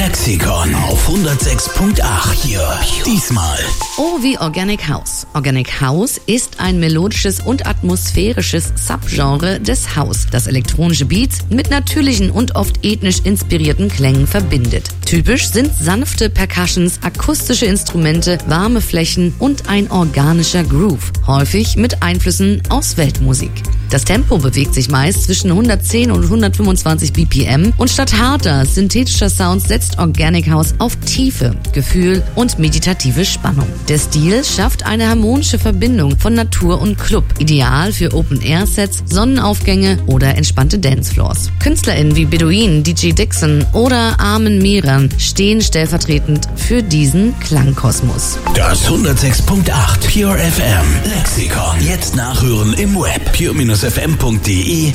Lexikon auf 106.8. Pure. Diesmal. Oh, wie Organic House. Organic House ist ein melodisches und atmosphärisches Subgenre des House, das elektronische Beats mit natürlichen und oft ethnisch inspirierten Klängen verbindet. Typisch sind sanfte Percussions, akustische Instrumente, warme Flächen und ein organischer Groove, häufig mit Einflüssen aus Weltmusik. Das Tempo bewegt sich meist zwischen 110 und 125 BPM und statt harter, synthetischer Sounds setzt Organic House auf Tiefe, Gefühl und meditative Spannung. Der Stil schafft eine harmonische Verbindung von Natur und Club, ideal für Open-Air-Sets, Sonnenaufgänge oder entspannte Dancefloors. KünstlerInnen wie Bedouin, DJ Dixon oder Armin Miran stehen stellvertretend für diesen Klangkosmos. Das 106.8 Pure FM Lexikon. Jetzt nachhören im Web pure-fm.de/Lexikon.